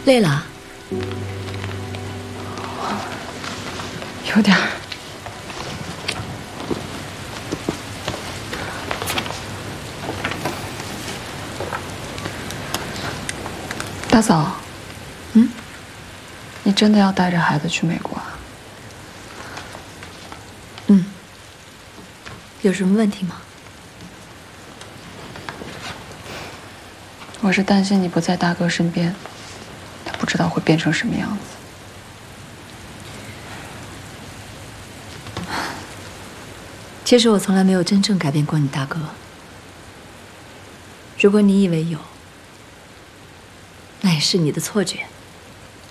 累了？ 有点儿。大嫂，你真的要带着孩子去美国啊？ 有什么问题吗？ 我是担心你不在大哥身边，他不知道会变成什么样子。 其实我从来没有真正改变过你大哥。如果你以为有，那也是你的错觉。